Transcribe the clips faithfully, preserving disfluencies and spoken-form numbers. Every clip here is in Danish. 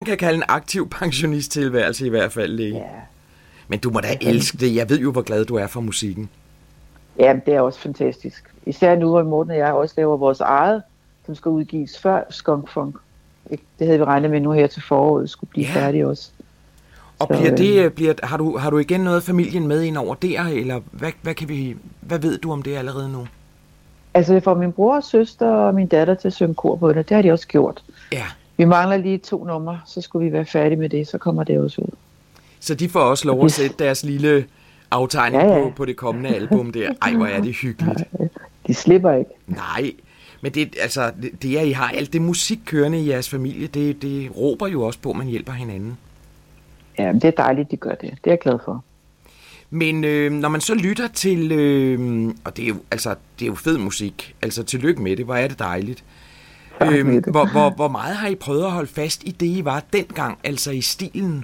kan kalde en aktiv pensionisttilværelse i hvert fald, Læge. Ja. Men du må da elske det. Jeg ved jo, hvor glad du er for musikken. Ja, det er også fantastisk. Især nu, hvor Morten og jeg også laver vores eget, som skal udgives før Skunk Funk. Det havde vi regnet med nu her til foråret, skulle blive ja. færdig også. Og så, bliver det, bliver, har, du, har du igen noget af familien med ind over der, eller hvad, hvad, kan vi, hvad ved du om det allerede nu? Altså, jeg får min bror og søster og min datter til at synge kor på det. Det har de også gjort. Ja. Vi mangler lige to numre, så skulle vi være færdige med det, så kommer det også ud. Så de får også lov at sætte deres lille aftegning ja, ja. På, på det kommende album der. Ej, hvor er det hyggeligt. De slipper ikke. Nej, men det, altså, det, det er, I har alt det musik kørende i jeres familie, det, det råber jo også på, at man hjælper hinanden. Ja, det er dejligt, de gør det. Det er jeg glad for. Men øh, når man så lytter til, øh, og det er, jo, altså, det er jo fed musik, altså tillykke med det, hvor er det dejligt. Øh, hvor, hvor, hvor meget har I prøvet at holde fast i det, I var dengang, altså i stilen?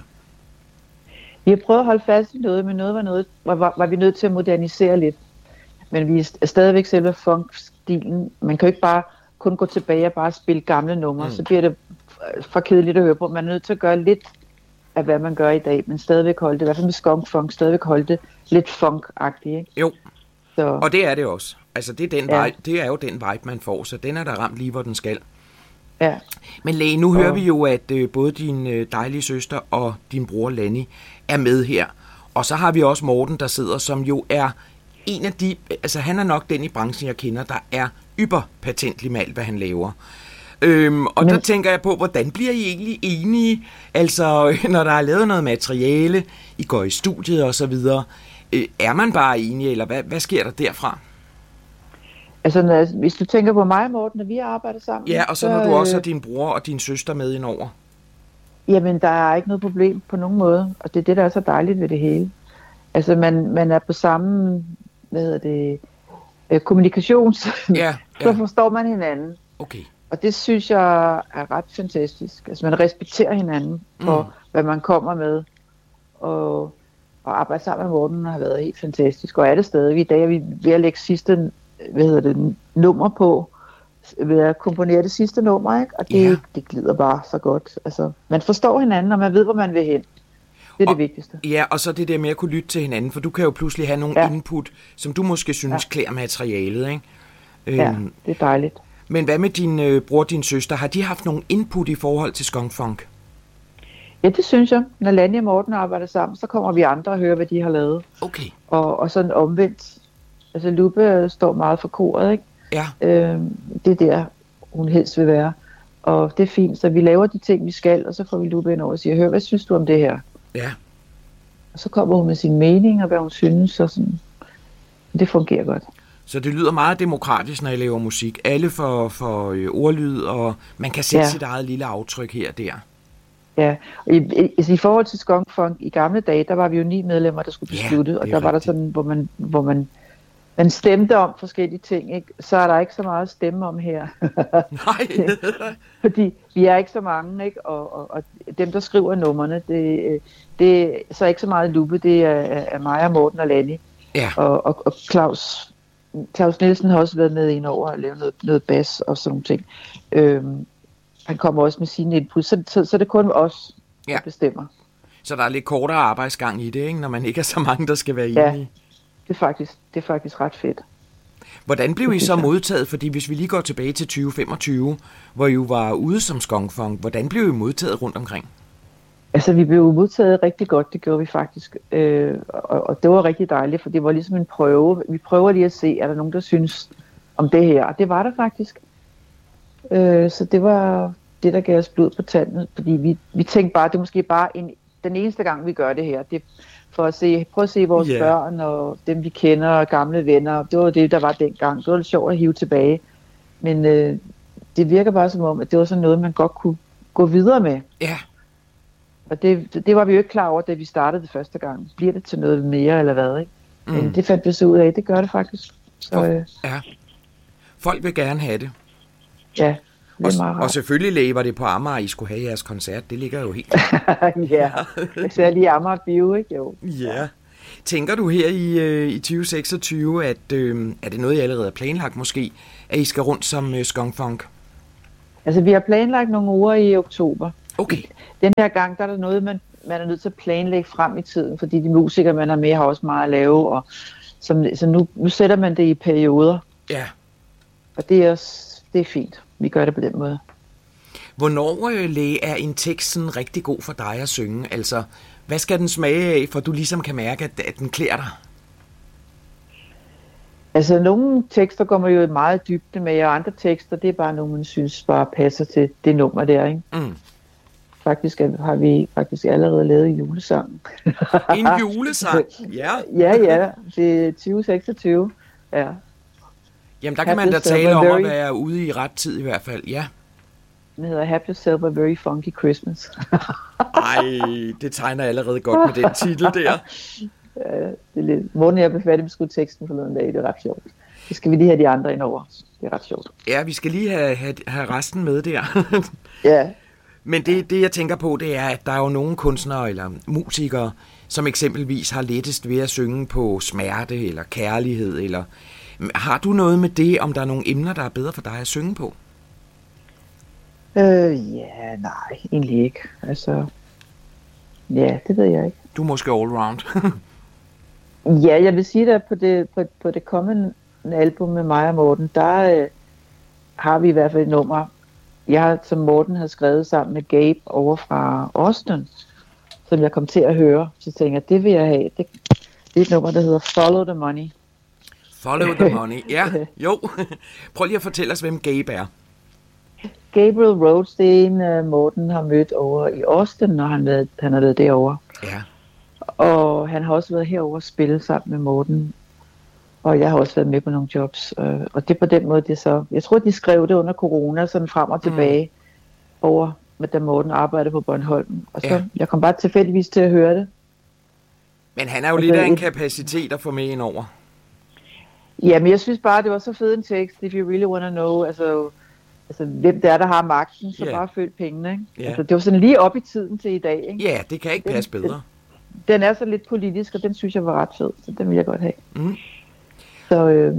Vi har prøvet at holde fast i noget, men noget var, noget, var, var, var vi nødt til at modernisere lidt. Men vi er stadigvæk selve funk-stilen. Man kan jo ikke bare kun gå tilbage og bare spille gamle numre, mm. så bliver det for kedeligt at høre på. Man er nødt til at gøre lidt af, hvad man gør i dag, men stadigvæk holde det, i hvert fald med skunk funk, stadigvæk holde det lidt funk-agtigt, ikke? Jo, så. Og det er det også. Altså, det er, den ja. vibe, det er jo den vibe, man får, så den er der ramt lige, hvor den skal. Ja. Men Læge, nu og... hører vi jo, at øh, både din øh, dejlige søster og din bror Lanny er med her. Og så har vi også Morten, der sidder, som jo er en af de, altså han er nok den i branchen, jeg kender, der er yberpatentlig med alt, hvad han laver. Øhm, og Men... der tænker jeg på, hvordan bliver I egentlig enige? Altså, når der er lavet noget materiale, I går i studiet og så videre, øh, er man bare enige, eller hvad, hvad sker der derfra? Altså, når, hvis du tænker på mig og Morten, når vi arbejder sammen... Ja, og så når så, du også har din bror og din søster med indover. Jamen, der er ikke noget problem på nogen måde, og det er det, der er så dejligt ved det hele. Altså, man, man er på samme, hvad hedder det, øh, kommunikations... Ja, ja. Så forstår man hinanden. Okay. Og det synes jeg er ret fantastisk. Altså, man respekterer hinanden for, mm. hvad man kommer med. Og, og arbejde sammen med Morten har været helt fantastisk, og er det stadig. I dag er vi ved at lægge sidste, hvad hedder det, nummer på, ved at komponere det sidste nummer, ikke? Og det, ja. det glider bare så godt. Altså, man forstår hinanden, og man ved, hvor man vil hen. Det er og, det vigtigste. Ja, og så det der med at kunne lytte til hinanden, for du kan jo pludselig have nogle ja. input, som du måske synes ja. klæder materialet, ikke? Ja, øhm, det er dejligt. Men hvad med din øh, bror og din søster? Har de haft nogle input i forhold til skunk funk? Ja, det synes jeg. Når Lanny og Morten arbejder sammen, så kommer vi andre og hører, hvad de har lavet. Okay. Og, og sådan omvendt. Altså, Luppe står meget for koret, ikke? Ja. Øhm, det er der, hun helst vil være. Og det er fint, så vi laver de ting, vi skal, og så får vi Luppe ind over og siger, hør, hvad synes du om det her? Ja. Og så kommer hun med sin mening, og hvad hun synes, og sådan. Det fungerer godt. Så det lyder meget demokratisk, når I laver musik. Alle får, får øh, ordlyd, og man kan sætte ja. sit eget lille aftryk her og der. Ja, i, i, i forhold til skunk funk, i gamle dage, der var vi jo ni medlemmer, der skulle beslutte, ja, og der rigtigt. Var der sådan, hvor man, hvor man, man stemte om forskellige ting, ikke? Så er der ikke så meget at stemme om her. Nej. Fordi vi er ikke så mange, ikke? Og, og, og dem, der skriver numrene, det, det så er ikke så meget Luppe, det er, er mig og Morten og Lanny. Ja. Og, og, og Claus, Claus Nielsen har også været med ind over at lave noget, noget bas og sådan nogle ting. Øhm, han kommer også med sine input, så, så, så det er kun os, der ja. bestemmer. Så der er lidt kortere arbejdsgang i det, ikke? Når man ikke er så mange, der skal være enige. Ja, det er faktisk, det er faktisk ret fedt. Hvordan blev I så modtaget? Fordi hvis vi lige går tilbage til tyve femogtyve, hvor I jo var ude som skunk funk, hvordan blev I modtaget rundt omkring? Altså, vi blev modtaget rigtig godt, det gjorde vi faktisk. Øh, og, og det var rigtig dejligt, for det var ligesom en prøve. Vi prøver lige at se, er der nogen, der synes om det her? Og det var der faktisk. Øh, så det var det, der gav os blod på tanden, fordi vi, vi tænkte bare, det er måske bare en, den eneste gang, vi gør det her. Det for at se, prøve at se vores yeah. børn og dem, vi kender, og gamle venner. Det var det, der var dengang. Det var lidt sjovt at hive tilbage. Men øh, det virker bare som om, at det var sådan noget, man godt kunne gå videre med. Ja. Yeah. Og det, det var vi jo ikke klar over, da vi startede det første gang. Bliver det til noget mere, eller hvad, ikke? Mm. Men det fandt vi så ud af. Det gør det faktisk. Så, øh, ja. Folk vil gerne have det. Ja. Og, og selvfølgelig, Læge, var det på Amager, I skulle have jeres koncert. Det ligger jo helt ja, især lige Amager Bio, ikke? Jo. Ja. Tænker du her i, øh, i tyve seksogtyve, at øh, er det noget, I allerede har planlagt måske, at I skal rundt som øh, skunk funk? Altså, vi har planlagt nogle uger i oktober. Okay. Den her gang, der er der noget, man, man er nødt til at planlægge frem i tiden, fordi de musikere, man er med, har også meget at lave, og som, så nu, nu sætter man det i perioder. Ja. Og det er, også, det er fint. Vi gør det på den måde. Hvornår, øh, Læge, er en tekst sådan rigtig god for dig at synge? Altså, hvad skal den smage af, for du ligesom kan mærke, at, at den klæder dig? Altså, nogle tekster går man jo meget dybde med, og andre tekster, det er bare nogle, man synes bare passer til det nummer der, ikke? Mm. Faktisk har vi faktisk allerede lavet julesangen. En julesang? Ja. Ja, ja. Det er tyve seksogtyve. Ja. Jamen, der kan man da tale om at være ude i ret tid i hvert fald, ja. Den hedder Have Yourself a Very Funky Christmas. Ej, det tegner allerede godt med den titel der. Ja, det er lidt... Morten, jeg blev færdig med skrive teksten forleden dag, det er ret sjovt. Så skal vi lige have de andre ind over. Det er ret sjovt. Ja, vi skal lige have, have, have resten med der. Ja. Men det, det, jeg tænker på, det er, at der er jo nogle kunstnere eller musikere, som eksempelvis har lettest ved at synge på smerte eller kærlighed. Eller... Har du noget med det, om der er nogle emner, der er bedre for dig at synge på? Øh, ja, nej, egentlig ikke. Altså, ja, det ved jeg ikke. Du er måske all round. Ja, jeg vil sige, at på det, på, på det kommende album med mig og Morten, der øh, har vi i hvert fald et nummer, jeg som Morten har skrevet sammen med Gabe over fra Austin, som jeg kom til at høre. Så tænkte jeg, det vil jeg have. Det, det er et nummer, der hedder Follow the Money. Follow the Money, ja, jo. Prøv lige at fortælle os, hvem Gabe er. Gabriel Rhodes, det er en, uh, Morten har mødt over i Austin, når han, været, han har været derovre. Ja. Og han har også været herovre og spillet sammen med Morten. Og jeg har også været med på nogle jobs. Uh, og det er på den måde, det så... Jeg tror, de skrev det under corona, sådan frem og tilbage mm. over, med da Morten arbejdede på Bornholm. Og så ja. Jeg kom bare tilfældigvis til at høre det. Men han er jo og lidt af en kapacitet at få med ind over. Jamen, jeg synes bare, det var så fed en tekst, if you really wanna know, altså... Altså, hvem det er, der har magten, så yeah. bare følg pengene, ikke? Yeah. Altså, det var sådan lige op i tiden til i dag, ikke? Ja, yeah, det kan ikke passe bedre. Den, den er så lidt politisk, og den synes jeg var ret fed, så den vil jeg godt have. Mm. Så, øh,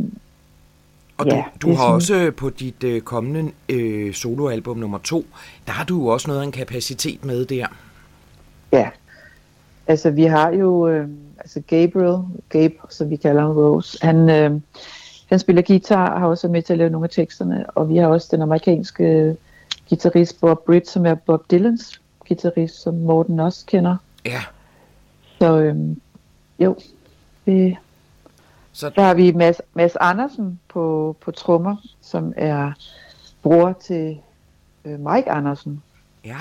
og ja, du, du har sådan... også på dit øh, kommende øh, soloalbum nummer to, der har du jo også noget af en kapacitet med der. Ja, altså vi har jo, øh, altså Gabriel, Gabe, som vi kalder ham Rose, han... Øh, Han spiller guitar og har også med til at lave nogle af teksterne, og vi har også den amerikanske guitarist Bob Britt, som er Bob Dylans guitarist, som Morten også kender. Ja. Så øhm, jo, vi, så der har vi Mads, Mads Andersen på, på trommer, som er bror til øh, Mike Andersen. Ja.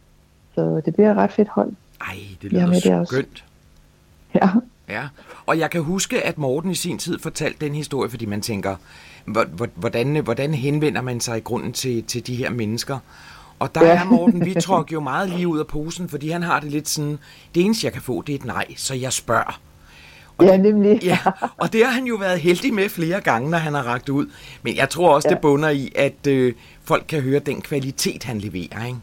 Så det bliver et ret fedt hold. Ej, det lyder skønt. Ja. Ja, og jeg kan huske, at Morten i sin tid fortalte den historie, fordi man tænker, hvordan, hvordan henvender man sig i grunden til, til de her mennesker? Og der ja. er Morten Wittrock jo meget lige ud af posen, fordi han har det lidt sådan, det eneste jeg kan få, det er et nej, så jeg spørger. Og ja, nemlig. Ja, og det har han jo været heldig med flere gange, når han har rakt ud. Men jeg tror også, ja. det bunder i, at øh, folk kan høre den kvalitet, han leverer, ikke?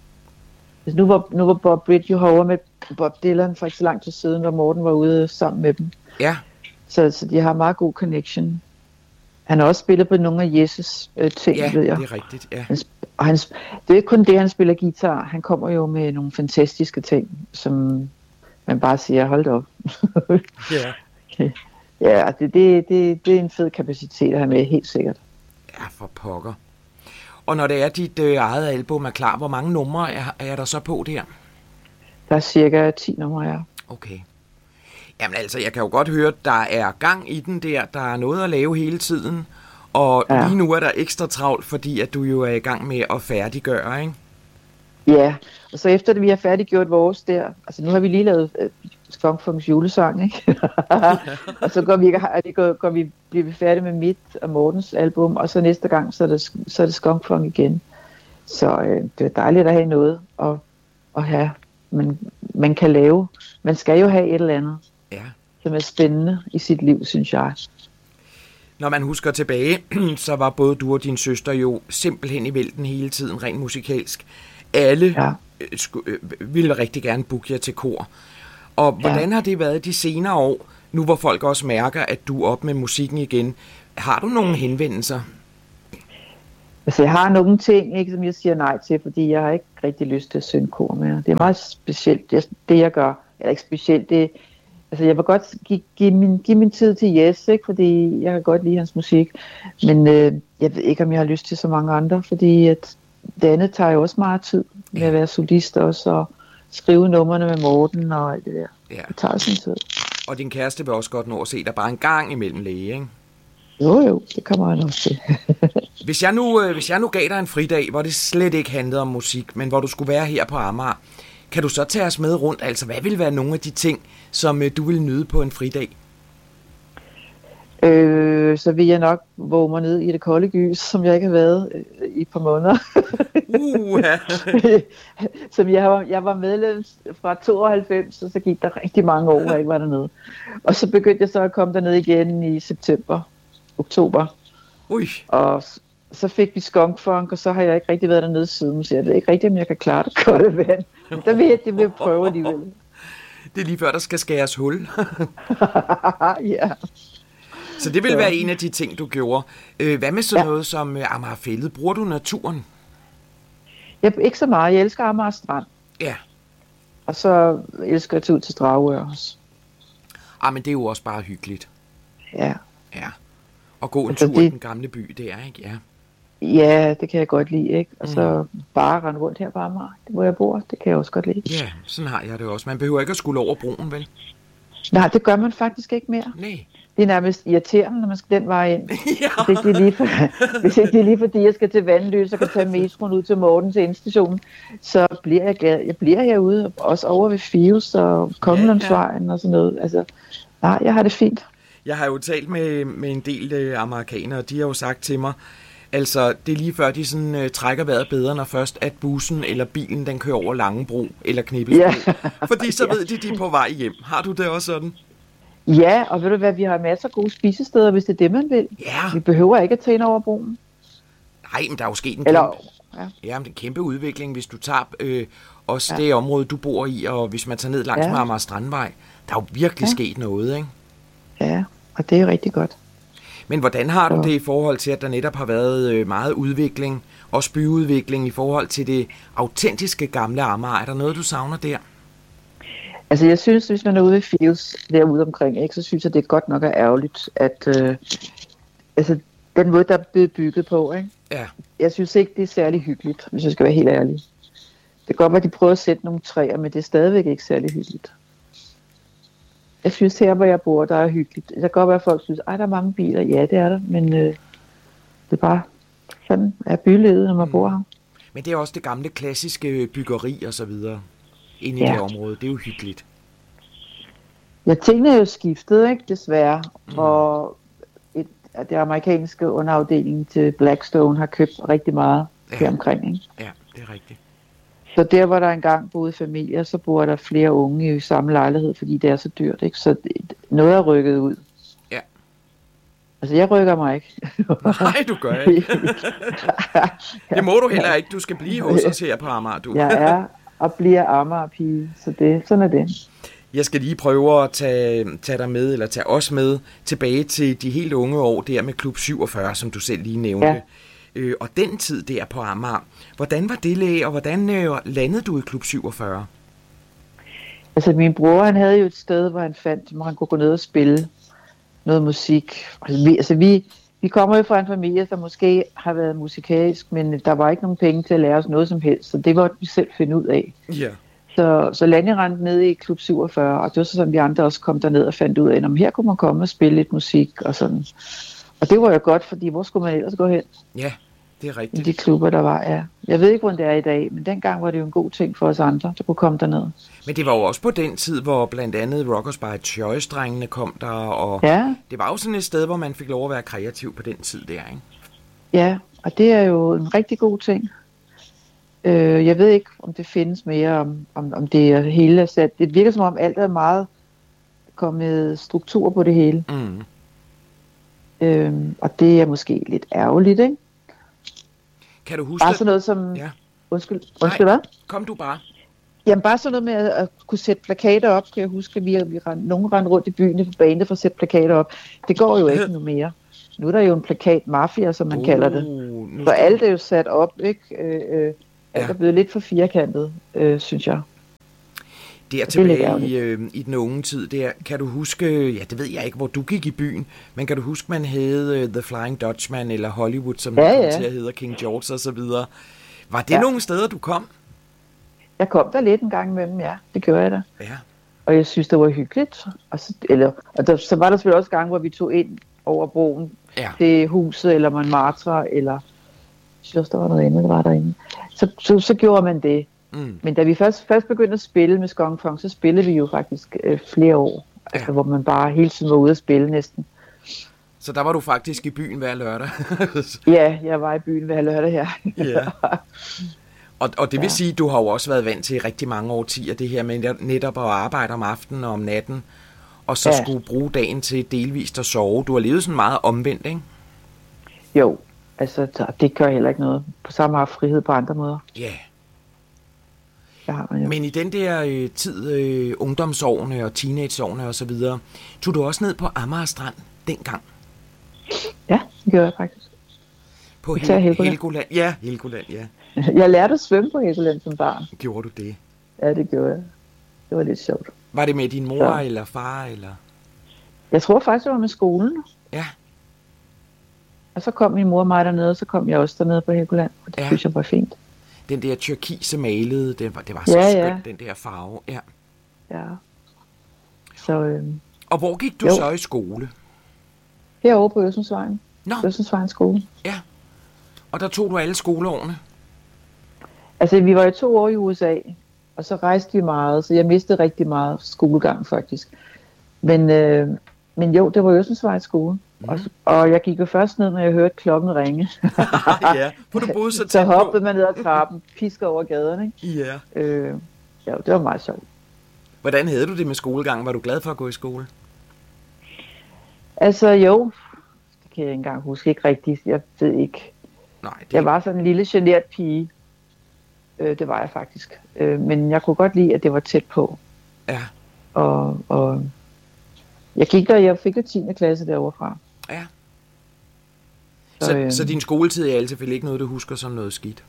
Nu var, nu var Bob Britt jo herovre med Bob Dylan for ikke så lang tid siden, hvor Morten var ude sammen med dem. Ja. Så, så de har meget god connection. Han har også spillet på nogle af Jesus øh, ting, ja, ved jeg. det er rigtigt, ja. Han, og han, det er ikke kun det, han spiller guitar. Han kommer jo med nogle fantastiske ting, som man bare siger, hold da op. Ja. Okay. Ja, det, det, det, det er en fed kapacitet at have med, helt sikkert. Ja, for pokker. Og når det er, dit øh, eget album er klar, hvor mange numre er, er der så på der? Der er cirka ti numre, ja. Okay. Jamen altså, jeg kan jo godt høre, at der er gang i den der. Der er noget at lave hele tiden. Og ja. lige nu er der ekstra travlt, fordi at du jo er i gang med at færdiggøre, ikke? Ja, og så efter det, vi har færdiggjort vores der, altså nu har vi lige lavet øh, Skunk Funks julesang, ikke? Og så går vi, det går, går vi, bliver vi færdige med mit og Mortens album, og så næste gang, så er det, så er det Skunk Funk igen. Så øh, det er dejligt at have noget at, at have, man, man kan lave. Man skal jo have et eller andet, ja. som er spændende i sit liv, synes jeg. Når man husker tilbage, så var både du og din søster jo simpelthen i vælten hele tiden, rent musikalsk. Alle ja. øh, sku, øh, ville rigtig gerne booke jer til kor. Og hvordan ja. har det været de senere år, nu hvor folk også mærker, at du er op med musikken igen? Har du nogle henvendelser? Altså jeg har nogle ting, ikke, som jeg siger nej til, fordi jeg har ikke rigtig lyst til at synge kor mere. Det er meget specielt, det, det jeg gør. Eller ikke specielt, det altså jeg vil godt give, give, min, give min tid til Jes, ikke? Fordi jeg kan godt lide hans musik. Men øh, jeg ved ikke, om jeg har lyst til så mange andre, fordi at det andet tager jo også meget tid med at være solist også, og skrive numrene med Morten og alt det der. Ja. Det tager sin tid. Og din kæreste vil også godt nå at se dig bare en gang imellem læge, ikke? Jo, jo, det kommer han også til. hvis, jeg nu, øh, hvis jeg nu gav dig en fridag, hvor det slet ikke handlede om musik, men hvor du skulle være her på Amager, kan du så tage os med rundt? Altså, hvad vil være nogle af de ting, som øh, du vil nyde på en fridag? Øh, så vil jeg nok våge mig ned i det kolde gys, som jeg ikke har været øh, i et par måneder. uh, ja. som jeg var, jeg var medlem fra tooghalvfems, og så gik der rigtig mange år, jeg ikke var dernede. Og så begyndte jeg så at komme derned igen i september, oktober. Ui. Og så fik vi skunkfunk, og så har jeg ikke rigtig været dernede siden, så jeg ved ikke rigtig, om jeg kan klare det kolde vand. Men der vil jeg, det vil jeg prøve alligevel. Det er lige før, der skal skæres hul. Ja. Så det vil være en af de ting, du gjorde. Hvad med sådan ja. noget som Amager Fælled? Bruger du naturen? Jeg, ikke så meget. Jeg elsker Amager Strand. Ja. Og så elsker jeg at tage ud til Dragør også. Ah, men det er jo også bare hyggeligt. Ja. Ja. Og gå en altså tur det... i den gamle by, det er, ikke? Ja. Ja, det kan jeg godt lide, ikke? Og så mm. bare rende rundt her på Amager, hvor jeg bor. Det kan jeg også godt lide. Ja, sådan har jeg det også. Man behøver ikke at skulle over broen, vel? Nej, det gør man faktisk ikke mere. Nej. Det er nærmest irriterende, når man skal den vej ind. Ja. Hvis ikke det er lige, for, hvis ikke det er lige fordi, jeg skal til Vandløs og kan tage metroen ud til Morten til endestationen, så bliver jeg glad. Jeg bliver herude, også over ved Fius og Kongelundsvejen ja, ja. og sådan noget. Altså, nej, jeg har det fint. Jeg har jo talt med, med en del øh, amerikanere, og de har jo sagt til mig, altså det er lige før, de sådan, øh, trækker vejret bedre, når først at bussen eller bilen, den kører over Langebro eller Knibbelsbro. Ja. Fordi så ved de, de er på vej hjem. Har du det også sådan? Ja, og ved du hvad, vi har masser af gode spisesteder, hvis det er det, man vil. Ja. Vi behøver ikke at tage ind over broen. Nej, men der er jo sket en Eller, kæmpe, ja. Ja, men en kæmpe udvikling, hvis du tager øh, også ja. det område, du bor i, og hvis man tager ned langs ja. med Amager Strandvej. Der er jo virkelig ja. sket noget, ikke? Ja, og det er rigtig godt. Men hvordan har du det i forhold til, at der netop har været meget udvikling, også byudvikling i forhold til det autentiske gamle Amager? Er der noget, du savner der? Altså jeg synes, hvis man er ude i Fields derude omkring, ikke, så synes jeg, det er godt nok ærgerligt, at øh, altså, den måde, der er blevet bygget på, ikke? Ja. Jeg synes ikke, det er særlig hyggeligt, hvis jeg skal være helt ærlig. Det kan godt være, at de prøver at sætte nogle træer, men det er stadigvæk ikke særlig hyggeligt. Jeg synes, her hvor jeg bor, der er hyggeligt. Det kan godt være, at folk synes, at der er mange biler. Ja, det er der, men øh, det er bare sådan er bylivet, når man mm. bor her. Men det er også det gamle, klassiske byggeri og så videre inde i ja. det område. Det er jo hyggeligt. Ja, tingene er jo skiftet, ikke? Desværre. Mm. Og et, det amerikanske underafdeling til Blackstone har købt rigtig meget ja. her omkring, ikke? Ja, det er rigtigt. Så der, hvor der engang boede familier, så bor der flere unge i samme lejlighed, fordi det er så dyrt, ikke? Så det, noget er rykket ud. Ja. Altså, jeg rykker mig ikke. Nej, du gør ikke. Det må du heller ikke. Du skal blive hos os her på Amager, du. Jeg er og bliver Amager-pige, så det, sådan er det. Jeg skal lige prøve at tage, tage dig med, eller tage os med, tilbage til de helt unge år der med Klub syvogfyrre, som du selv lige nævnte. Ja. Øh, og den tid der på Amager, hvordan var det, Læge, og hvordan øh, landede du i Klub syvogfyrre? Altså min bror, han havde jo et sted, hvor han fandt, hvor han kunne gå ned og spille noget musik. Altså vi, altså vi, vi kommer jo fra en familie, der måske har været musikalsk, men der var ikke nogen penge til at lære os noget som helst, så det var vi selv finde ud af. Ja. Så, så Lande rendte ned i Klub syvogfyrre, og det var så sådan, vi andre også kom derned og fandt ud af, at her kunne man komme og spille lidt musik og sådan. Og det var jo godt, fordi hvor skulle man ellers gå hen? Ja, det er rigtigt. I de klubber, der var, ja. Jeg ved ikke, hvordan det er i dag, men dengang var det jo en god ting for os andre, der kunne komme derned. Men det var jo også på den tid, hvor blandt andet Rockers by Choice-drengene kom der, og ja. det var jo sådan et sted, hvor man fik lov at være kreativ på den tid der, ikke? Ja, og det er jo en rigtig god ting. Øh, jeg ved ikke, om det findes mere, om, om, om det er hele sat. Det virker som om alt er meget kommet struktur på det hele. Mm. Øh, og det er måske lidt ærgerligt, ikke? Kan du huske bare sådan noget som... Ja. Undskyld, undskyld hvad? Kom du bare. Jamen bare sådan noget med at, at kunne sætte plakater op, kan jeg huske, at vi, vi rend, nogen rendte rundt i byen for banen for at sætte plakater op. Det går jo ikke nu mere. Nu er der jo en plakat mafia, som man uh, kalder det. Så alt er jo sat op, ikke? Øh, øh, Ja. Det er blevet lidt for firkantet, øh, synes jeg. Der tilbage i, øh, i den unge tid, der, kan du huske, ja det ved jeg ikke, hvor du gik i byen, men kan du huske, man hed uh, The Flying Dutchman eller Hollywood, som ja, kom ja. til at hedde King George og så videre. Var det ja. nogle steder, du kom? Jeg kom der lidt en gang imellem, ja, det gjorde jeg da. Ja. Og jeg synes, det var hyggeligt. Og, så, eller, og der, så var der selvfølgelig også gange, hvor vi tog ind over broen ja. til huset, eller Montmartre, eller jeg synes, der var noget andet, der var derinde. Så, så, så gjorde man det. Mm. Men da vi først, først begyndte at spille med Skong Fong, så spillede vi jo faktisk øh, flere år. Ja. Altså, hvor man bare hele tiden var ude at spille næsten. Så der var du faktisk i byen hver lørdag? Ja, jeg var i byen hver lørdag her. Ja. Og, og det vil ja. sige, at du har jo også været vant til rigtig mange årtier, det her med netop at arbejde om aftenen og om natten, og så ja. skulle bruge dagen til delvist at sove. Du har levet sådan meget omvendt, ikke? Jo, altså det gør heller ikke noget. På samme måde frihed på andre måder. Ja. Ja, men, men i den der øh, tid, øh, ungdomsårene og teenageårene og så videre, tog du også ned på Amager Strand dengang? Ja, det gjorde jeg faktisk. På Hel- Helgoland. Helgoland? Ja, Helgoland, ja. Jeg lærte at svømme på Helgoland som barn. Gjorde du det? Ja, det gjorde jeg. Det var lidt sjovt. Var det med din mor så. Eller far? Eller? Jeg tror faktisk, det var med skolen. Ja. Og så kom min mor og mig dernede, og så kom jeg også dernede på Helgoland. Og det ja. synes jeg var fint. Den der tyrkise malede, det var, det var så ja, skønt, ja. den der farve. Ja. Ja. Så, øhm, og hvor gik du jo. så i skole? Herovre på Østensvejen. Nå. Østensvejen skole. Ja. Og der tog du alle skoleårene? Altså, vi var i to år i U S A, og så rejste vi meget, så jeg mistede rigtig meget skolegang faktisk. Men, øh, men jo, det var Østensvejen skole. Mm. Og, og jeg gik jo først ned, når jeg hørte klokken ringe. Ja, for du boede så tæt så hoppede man ned ad trappen, pisker over gaderne, ikke? Ja. Øh, ja, det var meget sjovt. Hvordan havde du det med skolegang? Var du glad for at gå i skole? Altså jo, det kan jeg ikke engang huske, ikke rigtigt. Jeg ved ikke. Nej, det... Jeg var sådan en lille genert pige. Øh, det var jeg faktisk. Øh, men jeg kunne godt lide, at det var tæt på. Ja. Og, og jeg gik der, jeg fik jo tiende klasse derovre fra. Ja. Så, så, øh, så din skoletid er altså ikke noget, du husker som noget skidt?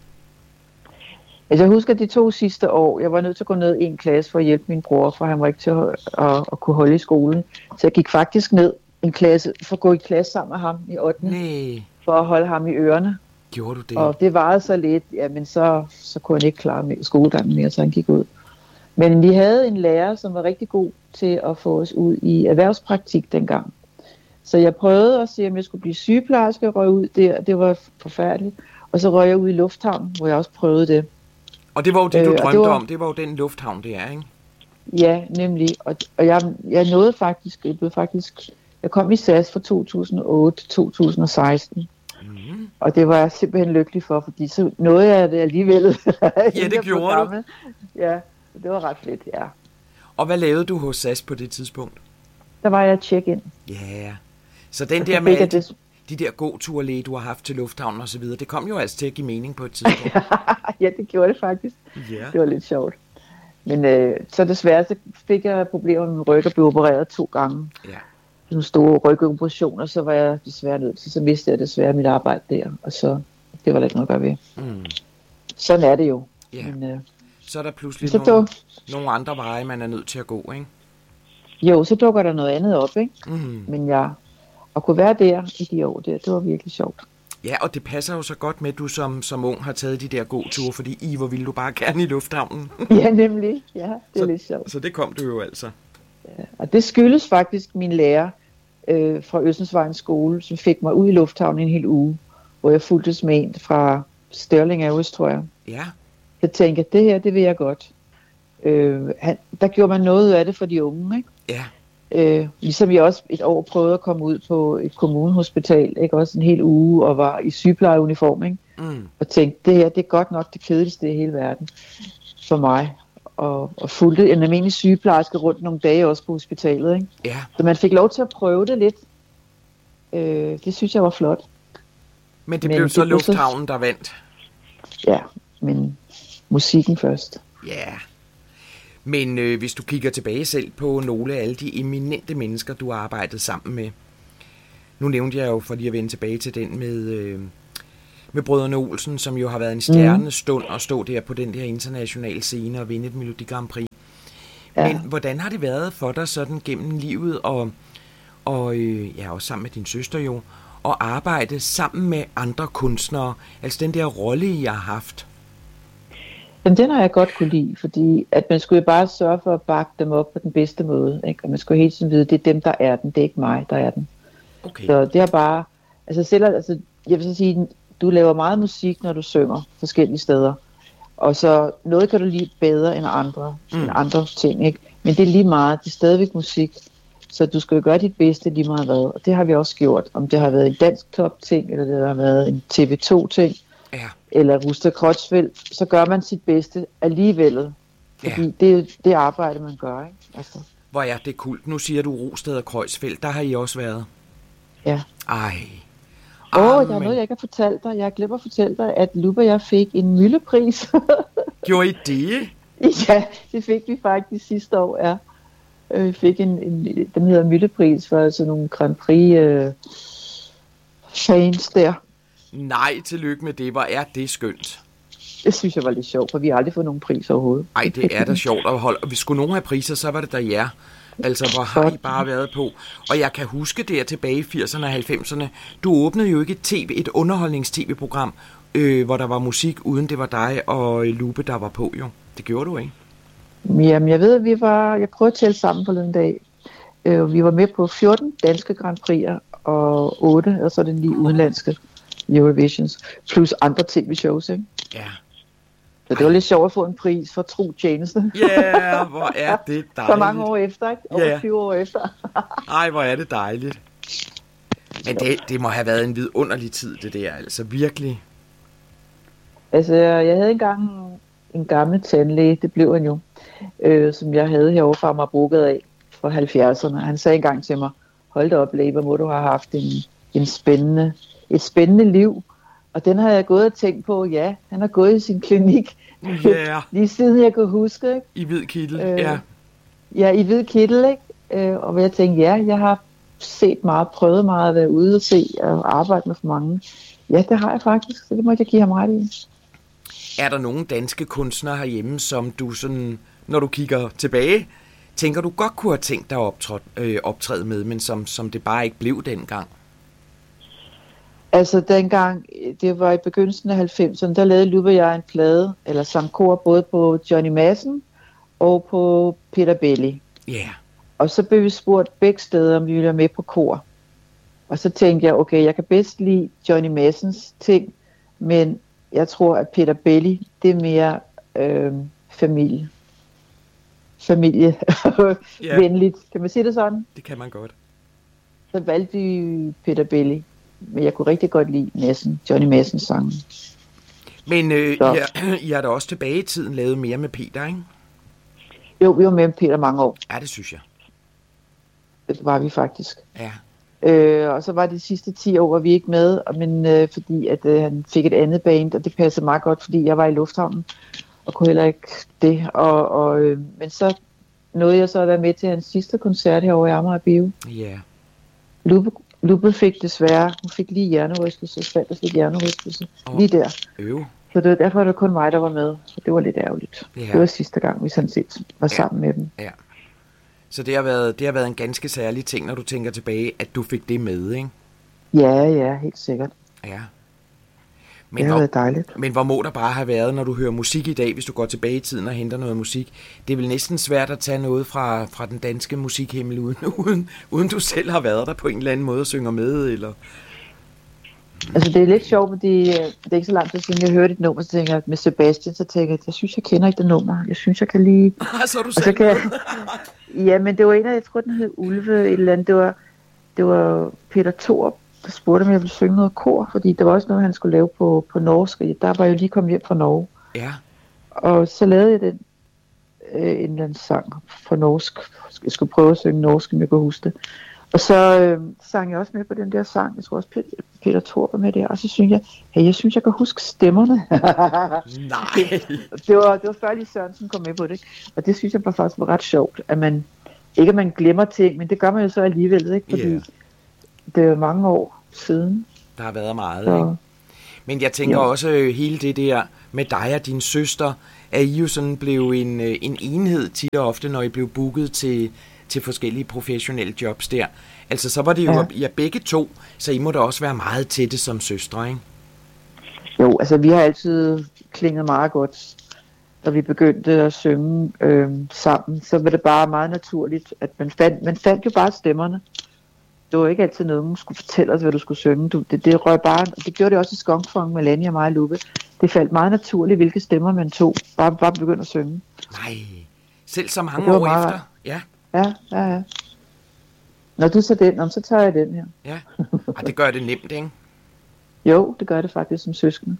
Altså jeg husker de to sidste år, jeg var nødt til at gå ned i en klasse for at hjælpe min bror, for han var ikke til at, at, at kunne holde i skolen. Så jeg gik faktisk ned en klasse, for at gå i klasse sammen med ham i ottende Nej. For at holde ham i ørerne. Gjorde du det? Og det varede så lidt, ja, men så, så kunne han ikke klare med skolegangen mere, så han gik ud. Men vi havde en lærer, som var rigtig god til at få os ud i erhvervspraktik dengang. Så jeg prøvede at se, om jeg skulle blive sygeplejerske og røg ud der. Det var forfærdeligt. Og så røg jeg ud i lufthavnen, hvor jeg også prøvede det. Og det var jo det, du øh, drømte det var, om. Det var jo den lufthavn, det er, ikke? Ja, nemlig. Og, og jeg, jeg nåede faktisk, jeg blev faktisk, jeg kom i S A S fra to tusind og otte til to tusind og seksten. Mm. Og det var jeg simpelthen lykkelig for, fordi så nåede jeg det alligevel. Ja, det gjorde du. Ja, det var ret fedt, ja. Og hvad lavede du hos S A S på det tidspunkt? Der var jeg check-in. Ja, yeah. Så den der med de, de der gåturlæge, du har haft til lufthavnen og så videre, det kom jo altså til at give mening på et tidspunkt. Ja, det gjorde det faktisk. Yeah. Det var lidt sjovt. Men øh, så desværre så fik jeg problemer med min ryg og blev opereret to gange. Ja. Nogle store rygoperationer, så var jeg desværre nødt til, så mistede jeg desværre mit arbejde der, og så, det var der ikke noget at gøre ved. Mm. Sådan er det jo. Yeah. Men, øh, så er der pludselig nogle, duk... nogle andre veje, man er nødt til at gå, ikke? Jo, så dukker der noget andet op, ikke? Mm. Men jeg, at kunne være der i de år der, det var virkelig sjovt. Ja, og det passer jo så godt med, at du som, som ung har taget de der gåture, fordi I, hvor ville du bare gerne i lufthavnen. Ja, nemlig. Ja, det er så, lidt sjovt. Så det kom du jo altså. Ja, og det skyldes faktisk min lærer øh, fra Østensvejens skole, som fik mig ud i lufthavnen en hel uge, hvor jeg fulgtes med en fra Sterling Airways, tror jeg. Ja. Så tænkte jeg, det her, det vil jeg godt. Øh, han, der gjorde man noget af det for de unge, ikke? Ja. Øh, ligesom jeg også et år prøvede at komme ud på et kommunehospital, ikke? Også en hel uge, og var i sygeplejeuniform, ikke? Mm. Og tænkte, det her, det er godt nok det kedeligste i hele verden for mig. Og, og fulgte en almindelig sygeplejerske rundt nogle dage også på hospitalet, ikke? Ja. Så man fik lov til at prøve det lidt. Øh, det synes jeg var flot. Men det men blev så det lufthavnen, der vandt. Ja, men musikken først. Ja. Men øh, hvis du kigger tilbage selv på nogle af alle de eminente mennesker, du har arbejdet sammen med. Nu nævnte jeg jo, for lige at vende tilbage til den med, øh, med Brødrene Olsen, som jo har været en stjernestund at stå der på den der internationale scene og vinde et Melodi Grand Prix. Ja. Men hvordan har det været for dig sådan gennem livet, og, og øh, ja, også sammen med din søster jo, at arbejde sammen med andre kunstnere? Altså den der rolle, I har haft. Jamen, den har jeg godt kunne lide, fordi at man skulle jo bare sørge for at bakke dem op på den bedste måde, ikke? Og man skulle hele tiden vide, det er dem, der er den, det er ikke mig, der er den. Okay. Så det har bare, altså selv, altså, jeg vil så sige, du laver meget musik, når du synger forskellige steder, og så noget kan du lide bedre end andre, mm. end andre ting, ikke? Men det er lige meget, det er stadigvæk musik, så du skal jo gøre dit bedste lige meget hvad, og det har vi også gjort, om det har været en dansk top ting, eller det har været en T V to ting, ja. eller Rustad Krogsfeldt, så gør man sit bedste alligevel, fordi ja. det er det arbejde, man gør, ikke? Altså. Hvor er det kult. Nu siger du Rustad og Krogsfeldt, der har I også været. Ja. Ej. Åh, oh, der er noget, jeg ikke har fortalt dig. Jeg glemmer at fortælle dig, at Luba og jeg fik en Møllepris. Gjorde I det? Ja, det fik vi faktisk sidste år, ja. Vi fik en, en den hedder Møllepris for sådan nogle Grand Prix øh, fans der. Nej, tillykke med det. Hvor er det skønt. Det synes jeg var lidt sjovt, for vi har aldrig fået nogen pris overhovedet. Ej, det er da sjovt at holde. Og hvis skulle nogen have priser, så var det der jer. Altså, hvor har I bare været på? Og jeg kan huske der tilbage i firserne og halvfemserne, du åbnede jo ikke et tv, et underholdnings-tv-program, øh, hvor der var musik, uden det var dig og Lupe, der var på jo. Det gjorde du, ikke? Jamen, jeg ved, at vi var, jeg prøvede at tælle sammen på den dag. Øh, vi var med på fjorten danske Grand Prix'er, og otte, og så den lige udenlandske Eurovisions, plus andre tv-shows, ikke? Ja. Så det var lidt sjovt at få en pris for tro tjeneste. Ja, yeah, hvor er det dejligt. Så mange år efter, ikke? Over yeah. tyve år efter. Ej, hvor er det dejligt. Men det, det må have været en vidunderlig tid, det der, altså virkelig. Altså, jeg havde engang en gammel tandlæge, det blev han jo, øh, som jeg havde herovre fra mig bruget af fra halvfjerdserne. Han sagde engang til mig, hold da op, læge, hvor må du have haft en, en spændende, et spændende liv. Og den har jeg gået og tænkt på, ja, han har gået i sin klinik, yeah. lige siden jeg kunne huske, ikke? I hvid kittel, øh, ja. Ja, i hvid kittel, ikke? Øh, og jeg tænkte, ja, jeg har set meget, prøvet meget at være ude og se og arbejde med for mange. Ja, det har jeg faktisk, så det må jeg give ham ret i. Er der nogle danske kunstnere herhjemme, som du sådan, når du kigger tilbage, tænker du godt kunne have tænkt dig at optræde, øh, optræde med, men som, som det bare ikke blev dengang? Altså dengang, det var i begyndelsen af halvfemserne, der lavede Luba og jeg en plade, eller sang kor, både på Johnny Madsen og på Peter Belli. Ja. Yeah. Og så blev vi spurgt begge steder, om vi ville være med på kor. Og så tænkte jeg, okay, jeg kan bedst lide Johnny Madsens ting, men jeg tror, at Peter Belli, det er mere øh, familie. Familievenligt. Yeah. Kan man sige det sådan? Det kan man godt. Så valgte vi Peter Belli. Men jeg kunne rigtig godt lide Madsen, Johnny Madsens sange. Men øh, I, har, I har da også tilbage i tiden lavet mere med Peter, ikke? Jo, vi var med Peter mange år. Ja, det synes jeg. Det var vi faktisk. Ja. Øh, og så var det de sidste ti år, var vi ikke med, men øh, fordi at øh, han fik et andet band, og det passede meget godt, fordi jeg var i lufthavnen, og kunne heller ikke det. Og, og, øh, men så nåede jeg så at være med til hans sidste koncert herovre i Amager Bio. Ja. Yeah. Lupe Lupe fik desværre, hun fik lige hjernerystelse, faldt og fik hjernerystelse, oh, lige der. Øv. Så det, derfor var det kun mig, der var med, så det var lidt ærgerligt. Ja. Det var sidste gang, vi sådan set var ja. sammen med dem. Ja. Så det har, været, det har været en ganske særlig ting, når du tænker tilbage, at du fik det med, ikke? Ja, ja, helt sikkert. Ja. Men det har hvor, været dejligt. Men hvor må der bare have været, når du hører musik i dag, hvis du går tilbage i tiden og henter noget musik? Det er vel næsten svært at tage noget fra, fra den danske musikhimmel, uden, uden, uden du selv har været der på en eller anden måde og synger med, eller? Altså det er lidt sjovt, fordi det er ikke så langt til siden, jeg hørte et nummer, så tænker jeg med Sebastian, så tænker jeg, jeg synes, jeg kender ikke det nummer. Jeg synes, jeg kan lige... Så er du selv kan... Ja, men det var en af, jeg tror, den hed Ulve, et eller andet. Det var, det var Peter Thorup, der spurgte, om jeg ville synge noget kor, fordi der var også noget, han skulle lave på, på norsk, og der var jeg jo lige kommet hjem fra Norge. Ja. Og så lavede jeg den, øh, en eller anden sang på norsk. Jeg skulle prøve at synge norsk, om jeg kunne huske det. Og så øh, sang jeg også med på den der sang. Jeg tror også, Peter, Peter Thorup var med der. Og så synes jeg, hey, jeg synes, jeg kan huske stemmerne. Nej. det, var, det var før lige Sørensen kom med på det. Og det synes jeg bare faktisk var ret sjovt, at man, ikke at man glemmer ting, men det gør man jo så alligevel, ikke? Fordi yeah. det er mange år siden. Der har været meget, så. ikke? Men jeg tænker Jo. også øh, hele det der med dig og din søster, at I jo sådan blev en, øh, en enhed tit og ofte, når I blev booket til, til forskellige professionelle jobs der. Altså så var det jo ja. ja begge to, så I må da også være meget tætte som søstre, ikke? Jo, altså vi har altid klinget meget godt, da vi begyndte at synge øh, sammen. Så var det bare meget naturligt, at man fandt, man fandt jo bare stemmerne. Det var ikke altid noget, man skulle fortælle os, hvad du skulle synge. Du, det, det røg bare, det gjorde det også i Skongfong med Lenny og mig og Lube. Det faldt meget naturligt, hvilke stemmer man tog. Bare, bare begyndte at synge. Nej, selv så mange år meget... efter. Ja. Ja, ja, ja. Når du så den, så tager jeg den her. Ja, og det gør det nemt, ikke? Jo, det gør det faktisk som søskende.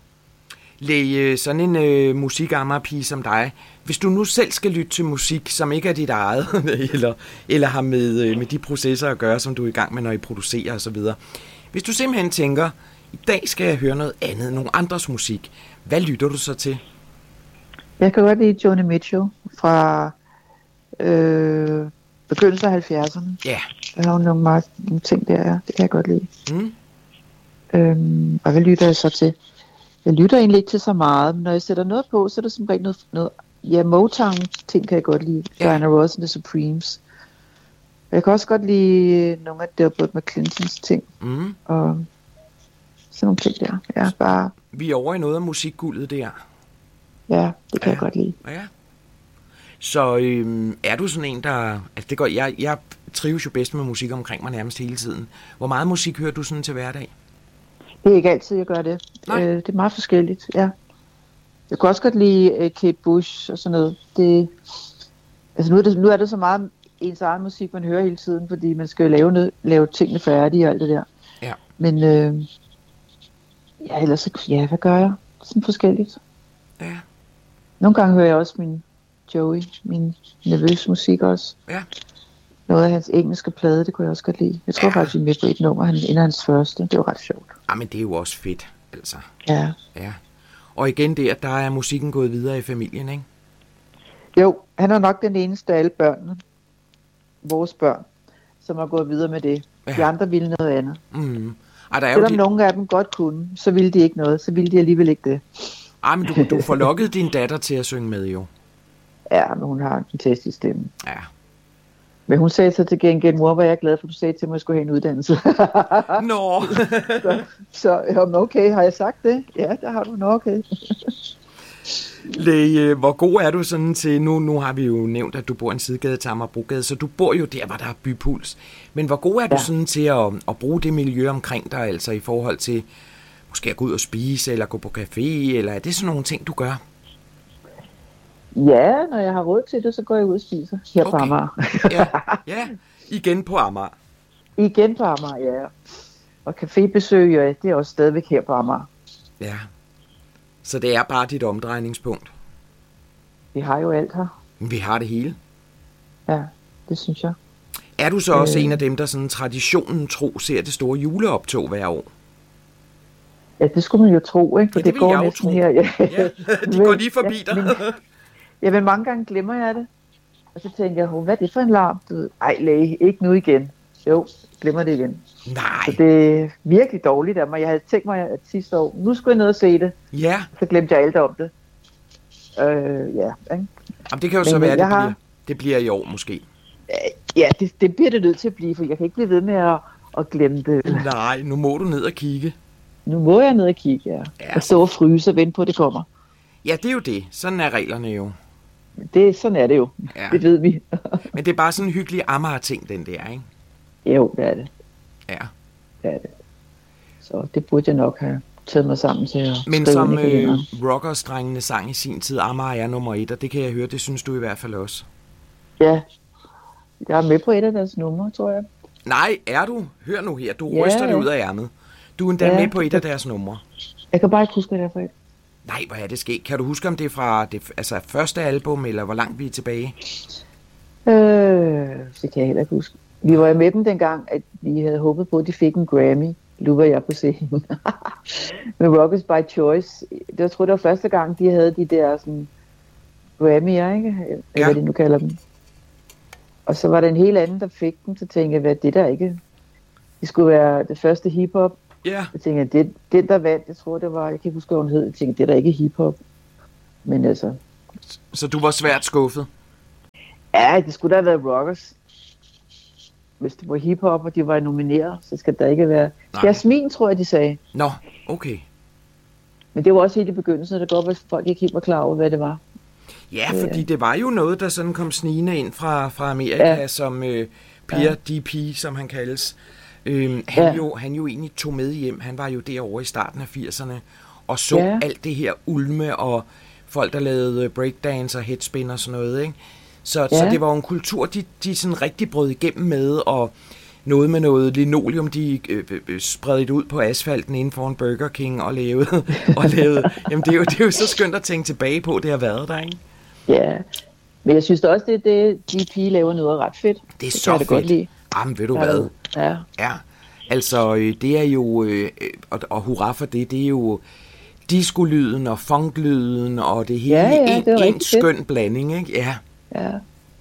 Læge, sådan en øh, musikammerpige som dig, hvis du nu selv skal lytte til musik, som ikke er dit eget, eller, eller har med, øh, med de processer at gøre, som du er i gang med, når I producerer osv. Hvis du simpelthen tænker, i dag skal jeg høre noget andet, nogle andres musik, hvad lytter du så til? Jeg kan godt lide Joni Mitchell fra øh, begyndelsen af halvfjerdserne. Ja. Der har hun nogle, meget, nogle ting der, ja. Det kan jeg godt lide. Mm. Øhm, og hvad lytter jeg så til? Jeg lytter egentlig ikke til så meget, men når jeg sætter noget på, så er det som regel noget, noget ja, Motown-ting kan jeg godt lide. Ja. Diana Ross and the Supremes. Jeg kan også godt lide nogle af Delbert McClintons ting. Mm. Og sådan nogle ting der. Ja, bare, Vi er over i noget af musikguldet der. ja, det kan Ja. jeg godt lide. Ja. Så øhm, er du sådan en, der... Altså det går, jeg, jeg trives jo bedst med musik omkring mig nærmest hele tiden. Hvor meget musik hører du sådan til hverdag? Det er ikke altid, jeg gør det. Nej. Øh, det er meget forskelligt, ja. Jeg kan også godt lide uh, Kate Bush og sådan noget. Det, altså nu er, det, nu er det så meget ens egen musik, man hører hele tiden, fordi man skal jo lave, noget, lave tingene færdige og alt det der. Ja. Men øh, ja, ellers, ja, hvad gør jeg? Sådan forskelligt. Ja. Nogle gange hører jeg også min Joey, min nervøs musik også. Ja. Noget af hans engelske plade, det kunne jeg også godt lide. Jeg tror Ja. faktisk, vi er med på et nummer, han en af hans første. Det var ret sjovt. Ah, men det er jo også fedt, altså. Ja. Ja. Og igen der, der er musikken gået videre i familien, ikke? Jo, han er nok den eneste af alle børnene, vores børn, som har gået videre med det. Ja. De andre ville noget andet. Mm. Ah, der er jo Selvom de... nogle af dem godt kunne, så ville de ikke noget. Så ville de alligevel ikke det. Ah, men du, du får lokket din datter til at synge med, jo. Ja, men hun har en fantastisk stemme. Ja. Men hun sagde så til gengæld, mor, var jeg glad for, du sagde til mig, at jeg skulle have en uddannelse. Nå! så, så jamen, okay, har jeg sagt det? Ja, der har du nok, okay. Læge, hvor god er du sådan til, nu, nu har vi jo nævnt, at du bor i en sidegade til Amagerbrogade, så du bor jo der, hvor der er bypuls. Men hvor god er du Ja. sådan sådan til at, at bruge det miljø omkring dig, altså i forhold til måske at gå ud og spise, eller gå på café, eller er det sådan nogle ting, du gør? Ja, når jeg har råd til det, så går jeg ud og spiser her okay. på Okay. Amager. Ja, ja, igen på Amager. Igen på Amager, ja. Og cafébesøg, ja, det er også stadigvæk her på Amager. Ja, så det er bare dit omdrejningspunkt. Vi har jo alt her. Vi har det hele. Ja, det synes jeg. Er du så også Øh. en af dem, der sådan traditionen tro ser det store juleoptog hver år? Ja, det skulle man jo tro, ikke? For Ja, det det, vil går jeg jo næsten tro. her. Ja, Ja, de går lige forbi dig. Men, ja, men mange gange glemmer jeg det. Og så tænker jeg, hvad er det for en larm? Du ved, ej, læge, ikke nu igen. Jo, glemmer det igen. Nej. Så det er virkelig dårligt af mig. Jeg havde tænkt mig, at sidste år, nu skulle jeg ned og se det. Ja, Så glemte jeg alt om det. Øh, ja, ikke? jamen, det kan jo Men, så være, øh, det jeg har- bliver, det bliver i år måske. Ja, det, det bliver det nødt til at blive, for jeg kan ikke blive ved med at, at glemme det. Nej, nu må du ned og kigge. Nu må jeg ned og kigge, ja. Ja. Og så og fryse og vente på, at det kommer. Ja, det er jo det. Sådan er reglerne jo. Det, sådan er det jo. Ja. Det ved vi. Men det er bare sådan en hyggelig Amager-ting, den der, ikke? Jo, det er det. Ja. Det er det. Så det burde jeg nok have taget mig sammen til at Men skrive som ind i øh, kalenderen. rockerstrengene sang i sin tid, Amager er nummer et, og det kan jeg høre, det synes du i hvert fald også. Ja, jeg er med på et af deres numre, tror jeg. Nej, er du? Hør nu her, du Ja, ryster det ja. ud af ærmet. Du er endda Ja. med på et af deres numre. Jeg kan bare ikke huske, hvad det er for et. Nej, hvor er det sket? Kan du huske, om det er fra det altså første album, eller hvor langt vi er tilbage? Øh, det kan jeg heller ikke huske. Vi var jo med dem dengang, at vi havde håbet på, at de fik en Grammy. Nu var jeg på scenen. Med Rockers by Choice. Det var, jeg tror, det var første gang, de havde de der sådan, Grammy'er, ikke? Eller Ja. hvad de nu kalder dem. Og så var der en helt anden, der fik den. Så tænkte jeg, hvad er det der ikke? Det skulle være det første hiphop Ja. Jeg tænker, det, den der vandt, jeg tror det var, jeg kan ikke huske, hvad hun hed, jeg tænker, det er da ikke hiphop. Men altså... Så du var svært skuffet? Ja, det skulle da have været Rockers. Hvis det var hiphop, og de var nomineret, så skal der ikke være... Nej. Jasmin, tror jeg, de sagde. Nå, okay. Men det var også helt i begyndelsen, at det godt var, at folk ikke helt var klar over, hvad det var. Ja, fordi det var jo noget, der sådan kom snigende ind fra, fra Amerika, ja. som øh, Pierre ja. D P, som han kaldes. Øhm, han, ja. jo, han jo egentlig tog med hjem. Han var jo derovre i starten af firserne, og så ja. alt det her ulme, og folk, der lavede breakdance og headspin og sådan noget, ikke? Så, ja. så det var jo en kultur, de, de sådan rigtig brød igennem med, og noget med noget linoleum, de øh, øh, spredte ud på asfalten inden for en Burger King og lavede. og lavede. Jamen, det er, jo, det er jo så skønt at tænke tilbage på, det har været der, ikke? Ja, men jeg synes da også, det, det de pige laver noget ret fedt. Det er det så fedt. Godt lide. Jamen, ved du ja, hvad? Ja. Ja, altså, det er jo, øh, og, og hurra for det, det er jo disco-lyden og funk-lyden, og det hele ja, ja, en, det en skøn fedt. Blanding, ikke? Ja. Ja.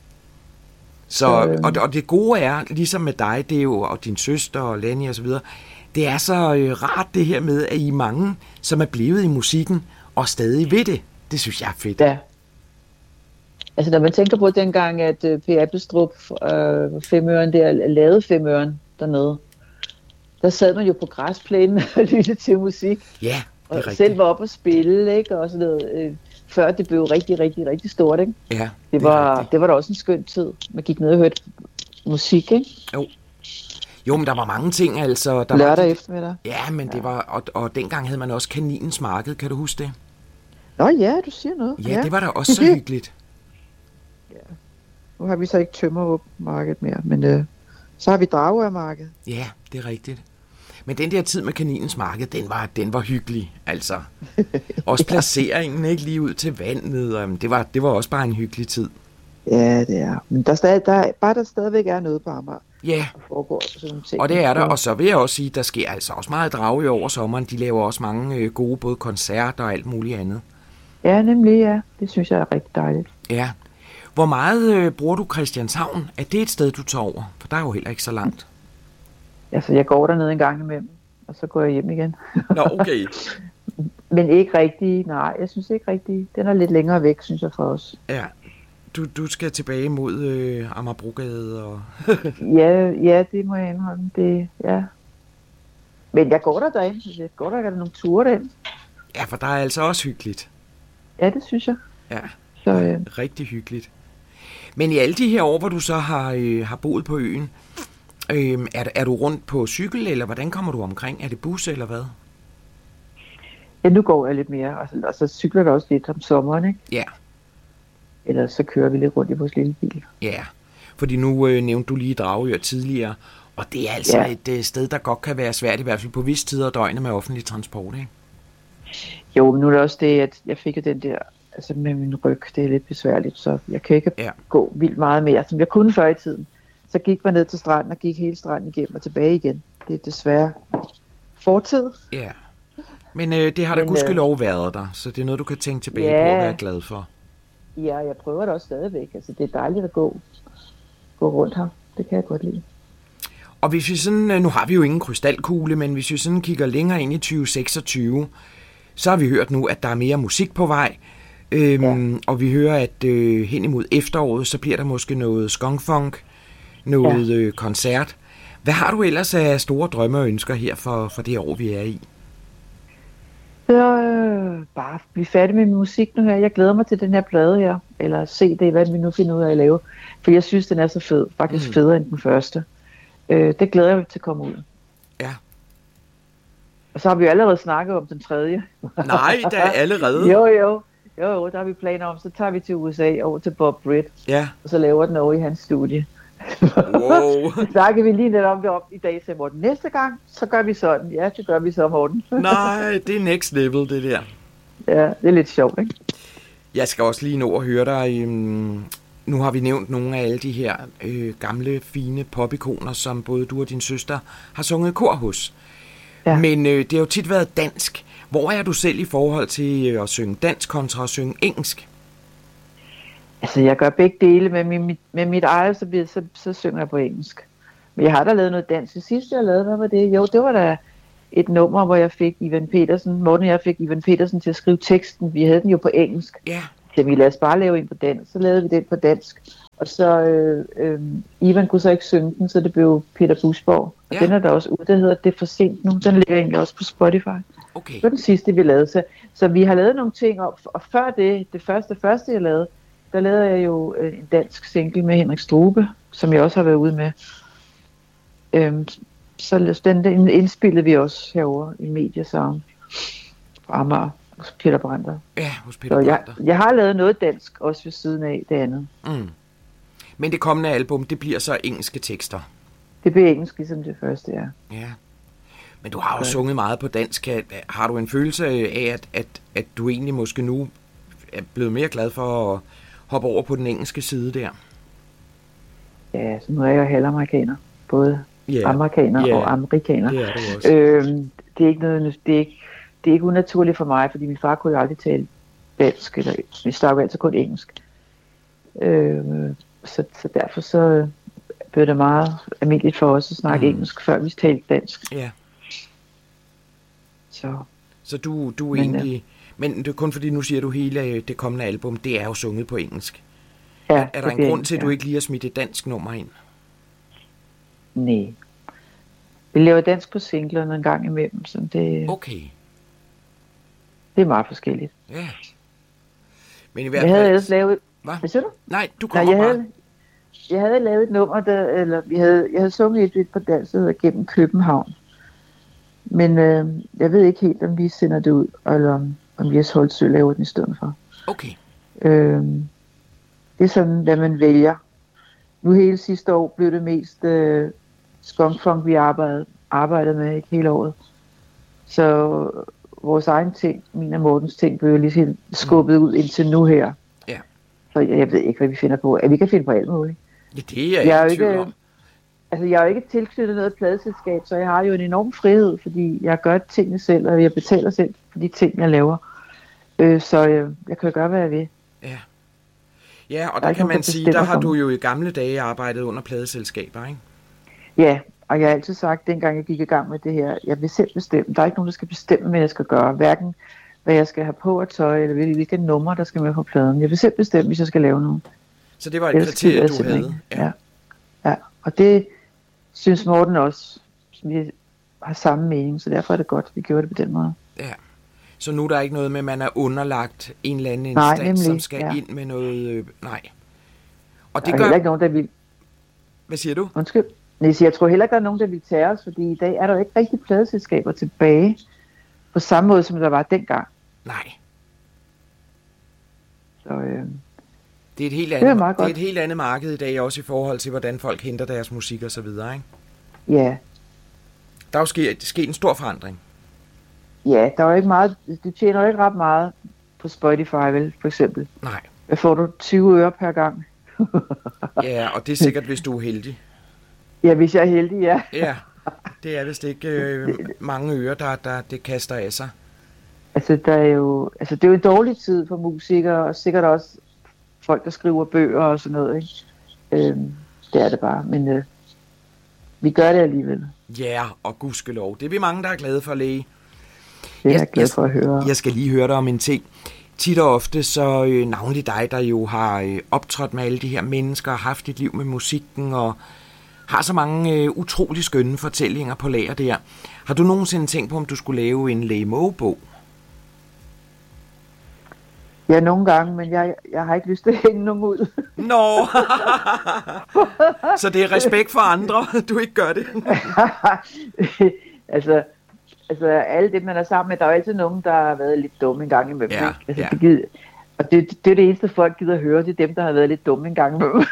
Så, og, og det gode er, ligesom med dig, det er jo, og din søster og Lenny og så videre, det er så øh, rart det her med, at I er mange, som er blevet i musikken, og stadig ved det. Det synes jeg er fedt. Ja. Altså, når man tænker på dengang, at uh, P. Appelstrup, øh, femøren der, lavede femøren dernede, der sad man jo på græsplænen og lyttede til musik. Ja, det er og rigtigt. selv var oppe og spille, ikke? Og sådan noget, øh, før det blev rigtig, rigtig, rigtig stort, ikke? Ja, det, det var, det var da også en skøn tid. Man gik ned og hørte musik, ikke? Jo. Jo, men der var mange ting, altså. Der Lørdag var, eftermiddag. Ja, men ja. det var, og, og dengang havde man også Kaninens Marked, kan du huske det? Nå ja, du siger noget. Ja, ja. Det var da også så hyggeligt. Ja. Nu har vi så ikke Tømmerup-marked mere, men øh, så har vi Dragør-marked. Ja, det er rigtigt. Men den der tid med Kaninens Marked, den var, den var hyggelig, altså. Også placeringen, ikke, lige ud til vandet, og, det, var, det var også bare en hyggelig tid. Ja, det er. Men der, stadig, der, bare der stadigvæk er noget på Amager. Ja, foregår, sådan ting. Og det er der, og så vil jeg også sige, der sker altså også meget Dragør over sommeren. De laver også mange øh, gode både koncerter og alt muligt andet. Ja, nemlig, ja. Det synes jeg er rigtig dejligt. Ja. Hvor meget øh, bruger du Christianshavn? Er det et sted, du tager over? For der er jo heller ikke så langt. Altså, jeg går dernede en gang imellem, og så går jeg hjem igen. Nå, okay. Men ikke rigtig, nej, jeg synes ikke rigtig. Den er lidt længere væk, synes jeg, for os. Ja. Du, du skal tilbage mod øh, Amagerbrogade og... ja, ja, det må jeg indrømme. Det, ja. Men jeg går der derinde, så jeg går der, der nogle ture derinde. Ja, for der er altså også hyggeligt. Ja, det synes jeg. Ja, så, øh... rigtig hyggeligt. Men i alle de her år, hvor du så har, øh, har boet på øen, øh, er, er du rundt på cykel, eller hvordan kommer du omkring? Er det bus, eller hvad? Ja, nu går jeg lidt mere, og så, og så cykler jeg også lidt om sommeren, ikke? Ja. Ellers så kører vi lidt rundt i vores lille bil. Ja, fordi nu øh, nævnte du lige Dragør tidligere, og det er altså ja. et øh, sted, der godt kan være svært, i hvert fald på visse tider af døgnet med offentlig transport, ikke? Jo, men nu er det også det, at jeg fik den der, altså med min ryg, det er lidt besværligt, så jeg kan ikke ja. gå vildt meget mere, som jeg kunne før i tiden. Så gik man ned til stranden og gik hele stranden igennem og tilbage igen. Det er desværre fortid. Ja, men øh, det har da gudskelov været der, så det er noget, du kan tænke tilbage ja. på og være glad for. Ja, jeg prøver det også stadigvæk. Altså, det er dejligt at gå, gå rundt her. Det kan jeg godt lide. Og hvis vi sådan, nu har vi jo ingen krystalkugle, men hvis vi sådan kigger længere ind i tyve seksogtyve, så har vi hørt nu, at der er mere musik på vej. Øhm, ja. Og vi hører, at øh, hen imod efteråret, så bliver der måske noget skongfunk, noget ja. øh, koncert. Hvad har du ellers af store drømme og ønsker her for, for det år, vi er i? Så øh, bare blive færdig med min musik nu her. Jeg glæder mig til den her plade her, eller se det, hvad vi nu finder ud af at lave. For jeg synes, den er så fed. Faktisk mm. federe end den første. Øh, det glæder jeg mig til at komme ud. Ja. Og så har vi jo allerede snakket om den tredje. Nej, der er allerede. jo, jo. Jo, jo, der har vi planer om. Så tager vi til U S A over til Bob Britt. Ja. Og så laver den over i hans studie. Wow. Så snakker vi lige lidt om det op i dag, så Morten. Næste gang, så gør vi sådan. Ja, det gør vi så, Morten. Nej, det er next level, det der. Ja, det er lidt sjovt, ikke? Jeg skal også lige nå at høre dig. Um, nu har vi nævnt nogle af alle de her øh, gamle, fine popikoner, som både du og din søster har sunget kor hos. Ja. Men øh, det har jo tit været dansk. Hvor er du selv i forhold til at synge dansk kontra at synge engelsk? Altså, jeg gør begge dele. Med, mit, med mit eget, så, så, så synger jeg på engelsk. Men jeg har da lavet noget dansk. Det sidste, jeg lavede, hvad var det? Jo, det var da et nummer, hvor jeg fik Ivan Petersen, Morten og jeg fik Ivan Petersen til at skrive teksten. Vi havde den jo på engelsk. Ja. Så vi lad os bare lave en på dansk. Så lavede vi den på dansk. Og så øh, øh, Ivan kunne så ikke synge den, så det blev Peter Busborg. Og ja. Den er der også ud, der hedder Det er for sent nu. Den ligger egentlig også på Spotify. Okay. Det var den sidste, vi lavede. Så, så vi har lavet nogle ting, og, og før det, det første, første jeg lavede, der lavede jeg jo øh, en dansk single med Henrik Strube, som jeg også har været ude med. Øhm, så den, den indspillede vi også herovre i Mediasound på Amager hos Peter Brandt. Ja, hos Peter Så Brandt. jeg, jeg har lavet noget dansk, også ved siden af det andet. Mm. Men det kommende album, det bliver så engelske tekster? Det bliver engelsk, ligesom det første, ja. Ja. Men du har jo sunget meget på dansk. Har du en følelse af, at, at, at du egentlig måske nu er blevet mere glad for at hoppe over på den engelske side der? Ja, så nu er jeg jo halvamerikaner. Både yeah. amerikaner yeah. og amerikaner. Yeah, det, er også. Øhm, det er ikke noget, det er ikke, det er ikke unaturligt for mig, fordi min far kunne jo aldrig tale dansk, eller vi snakker altid kun engelsk. Øhm, så, så derfor så blev det meget almindeligt for os at snakke mm. engelsk, før vi talte dansk. Ja. Yeah. Så, så du, du er men, egentlig... Ja. Men det er kun fordi, nu siger du hele det kommende album, det er jo sunget på engelsk. Ja, er, er der en grund til, at ja. du ikke lige har smidt et dansk nummer ind? Nej. Vi laver dansk på singlerne en gang imellem, så det, okay. det er meget forskelligt. Ja. Men i hvert fald... Jeg havde ellers lavet... Hvad? Hvad siger du? Nej, du kommer Nej, jeg bare. Havde, jeg havde lavet et nummer, der, eller vi havde, jeg havde sunget et, et på dansk, der hedder Gennem København. Men øh, jeg ved ikke helt, om vi sender det ud, eller om, om Jes Holtsø laver den i stedet for. Okay. Øh, det er sådan, hvad man vælger. Nu hele sidste år blev det mest øh, skunkfunk, vi arbejdede, arbejdede med, ikke hele året. Så vores egen ting, min og Mortens ting, blev lige skubbet ud indtil nu her. Ja. Så jeg, jeg ved ikke, hvad vi finder på. At vi kan finde på alt muligt. Ja, det er jeg ikke tvivl om. Altså, jeg er jo ikke tilknyttet noget pladeselskab, så jeg har jo en enorm frihed, fordi jeg gør tingene selv, og jeg betaler selv for de ting, jeg laver. Øh, så øh, jeg kan gøre, hvad jeg vil. Ja, ja og der, der kan man sige, der har du jo i gamle dage arbejdet under pladeselskaber, ikke? Ja, og jeg har altid sagt, dengang jeg gik i gang med det her, jeg vil selv bestemme. Der er ikke nogen, der skal bestemme, hvad jeg skal gøre. Hverken hvad jeg skal have på at tøj, eller hvilke numre, der skal med på pladen. Jeg vil selv bestemme, hvis jeg skal lave noget. Så det var et kriterie, du havde? Ja. ja. Ja, og det synes Morten også, vi har samme mening, så derfor er det godt, at vi gjorde det på den måde. Ja, så nu er der ikke noget med, at man er underlagt en eller anden nej, instans, nemlig, som skal ja. ind med noget... Øh, nej. Og det der er gør... heller ikke nogen, der vil... Hvad siger du? Undskyld. Nej, jeg tror heller ikke, der er nogen, der vil tage os, fordi i dag er der jo ikke rigtig pladeselskaber tilbage, på samme måde, som der var dengang. Nej. Så... Øh... Det er, et helt andet, det, er det er et helt andet marked i dag, også i forhold til, hvordan folk henter deres musik og så videre, ikke? Ja. Der er jo sket, sket en stor forandring. Ja, der er jo ikke meget, du tjener jo ikke ret meget på Spotify, vel, for eksempel. Nej. Hvad får du? tyve øre per gang? Ja, og det er sikkert, hvis du er heldig. Ja, hvis jeg er heldig, ja. Ja, det er vist ikke øh, mange øre, der, der det kaster af sig. Altså, der er jo, altså, det er jo en dårlig tid for musikere, og sikkert også folk, der skriver bøger og sådan noget, ikke? Øhm, det er det bare, men øh, vi gør det alligevel. Ja, og gudskelov. Det er vi mange, der er glade for, Læge. Det er jeg glad for at høre. Jeg skal lige høre dig om en ting. Tit og ofte, så øh, navnlig dig, der jo har øh, optrådt med alle de her mennesker, haft et liv med musikken, og har så mange øh, utrolig skønne fortællinger på lager der. Har du nogensinde tænkt på, om du skulle lave en Læge Måge-bog? Ja, nogle gange, men jeg, jeg har ikke lyst til at hænge nogen ud. Nå! Så det er respekt for andre, du ikke gør det? altså, altså, alle det, man er sammen med, der er jo altid nogen, der har været lidt dumme en gang imellem. Ja, altså, ja. det, gider, og det, det er det eneste, folk gider at høre, det er dem, der har været lidt dumme en gang imellem.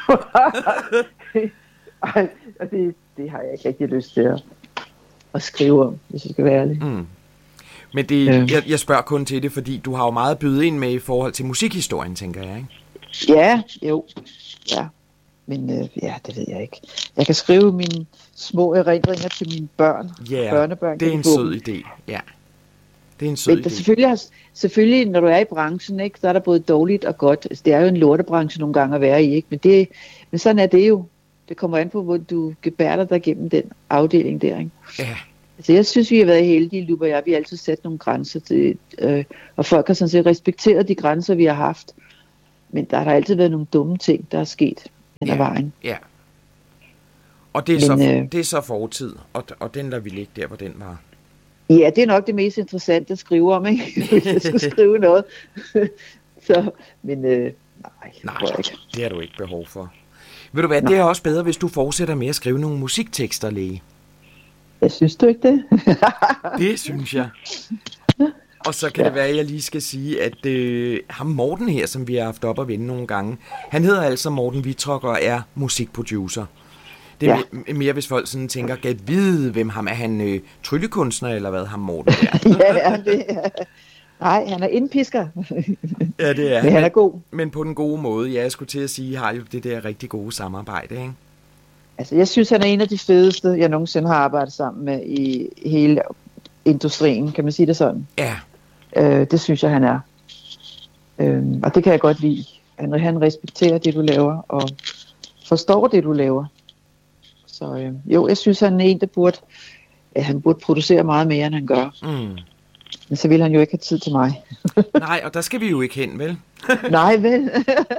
Og det, det har jeg ikke rigtig lyst til at, at skrive om, hvis jeg skal være ærlig. Mm. Men det, jeg, jeg spørger kun til det, fordi du har jo meget at byde ind med i forhold til musikhistorien, tænker jeg, ikke? Ja, jo. Ja. Men øh, ja, det ved jeg ikke. Jeg kan skrive mine små erindringer til mine børn. Ja, børnebørn, det er en sød idé. Ja. Det er en sød Men idé. Selvfølgelig, har, selvfølgelig, når du er i branchen, ikke, så er der både dårligt og godt. Altså, det er jo en lortebranche nogle gange at være i, ikke? Men, det, men sådan er det jo. Det kommer an på, hvor du gebærder dig gennem den afdeling der, ikke? Ja, Altså, jeg synes, vi har været heldige, Luba og jeg. Vi har altid sat nogle grænser til, øh, og folk har sådan set respekteret de grænser, vi har haft. Men der har der altid været nogle dumme ting, der er sket hen ad Ja, vejen. ja. Og det er, Men, så, øh, det er så fortid, og, og den lader vi ligge der, hvor den var. Ja, det er nok det mest interessante at skrive om, ikke? Hvis jeg skulle skrive noget. Så, men øh, nej, Nej, tror jeg ikke. det har du ikke behov for. Ved du hvad, det er også bedre, hvis du fortsætter med at skrive nogle musiktekster, Læge. Jeg synes du ikke det? Det synes jeg. Og så kan ja. det være, at jeg lige skal sige, at øh, ham Morten her, som vi har haft op at vende nogle gange, han hedder altså Morten Wittrock og er musikproducer. Det er ja. me- mere, hvis folk sådan tænker, kan vide, hvem ham er. Han øh, tryllekunstner, eller hvad, ham Morten der? Ja, det er... Nej, han er indpisker. Ja, det er men han er god. Men på den gode måde. Ja, jeg skulle til at sige, har jo det der rigtig gode samarbejde, ikke? Altså, jeg synes, han er en af de fedeste, jeg nogensinde har arbejdet sammen med i hele industrien. Kan man sige det sådan? Ja. Øh, det synes jeg, han er. Øh, og det kan jeg godt lide. Han, han respekterer det, du laver, og forstår det, du laver. Så øh, jo, jeg synes, han er en, der burde, ja, han burde producere meget mere, end han gør. Mm. Men så vil han jo ikke have tid til mig. Nej, og der skal vi jo ikke hen, vel? Nej, vel?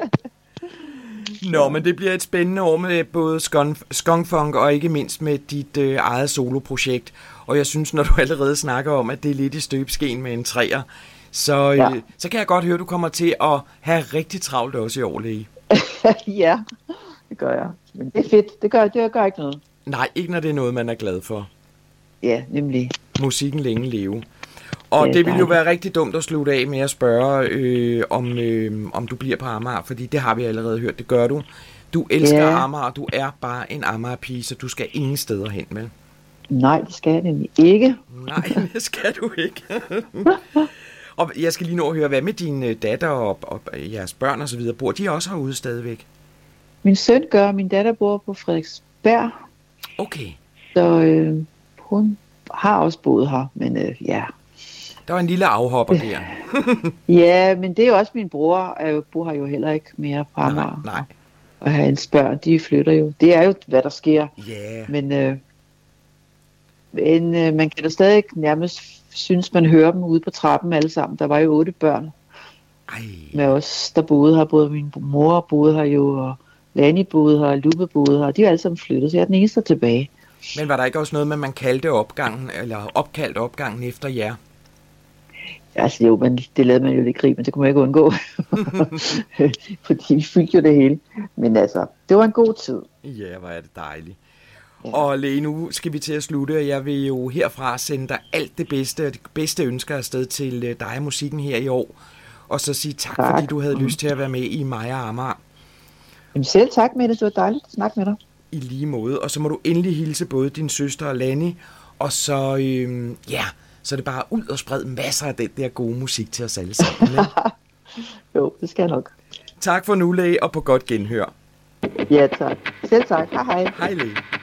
Nå, men det bliver et spændende år med både Skongfunk og ikke mindst med dit øh, eget soloprojekt. Og jeg synes, når du allerede snakker om, at det er lidt i støbeskeen med en træer, så, øh, ja. så kan jeg godt høre, at du kommer til at have rigtig travlt også i år, Læge. Ja, det gør jeg. Men det er fedt. Det gør, det gør ikke noget. Nej, ikke når det er noget, man er glad for. Ja, nemlig. Musikken længe leve. Og det, det ville jo være rigtig dumt at slutte af med at spørge, øh, om, øh, om du bliver på Amager, fordi det har vi allerede hørt, det gør du. Du elsker ja. Amager, du er bare en Amager-pige, så du skal ingen steder hen, vel? Nej, det skal jeg nemlig ikke. Nej, det skal du ikke. Og jeg skal lige nå at høre, hvad med din datter og, og jeres børn og så videre? Bor de også herude stadigvæk? Min søn gør, min datter bor på Frederiksberg. Okay. Så øh, hun har også boet her, men øh, ja... Der var en lille afhopper der. Ja, men det er jo også min bror, jeg bor her jo heller ikke mere på Amager. Nej, nej. Og hans børn, de flytter jo. Det er jo, hvad der sker. Yeah. Men, øh, men øh, man kan da stadig nærmest synes, man hører dem ude på trappen alle sammen. Der var jo otte børn Ej. med os, der boede her. Både min mor boede her jo, og Lani boede her, og Lube boede her. De er alle sammen flyttet, så jeg er den eneste tilbage. Men var der ikke også noget med, at man kaldte opgangen, eller opkaldte opgangen efter jer? Altså jo, men det lavede man jo lidt krig, men det kunne man ikke undgå. Fordi vi fyldte jo det hele. Men altså, det var en god tid. Ja, hvor er det dejligt. Ja. Og Læge, nu skal vi til at slutte, og jeg vil jo herfra sende dig alt det bedste, og det bedste ønsker afsted til dig og musikken her i år. Og så sige tak, tak. fordi du havde mm. lyst til at være med i Maja Amager. Jamen selv tak med det, det var dejligt at snakke med dig. I lige måde, og så må du endelig hilse både din søster og Lani, og så, øhm, ja... Så er det bare ud og sprede masser af den der gode musik til os alle sammen. Ja? Jo, det skal jeg nok. Tak for nu, Læge, og på godt genhør. Ja, tak. Selv tak. Hej hej. Hej, Læge.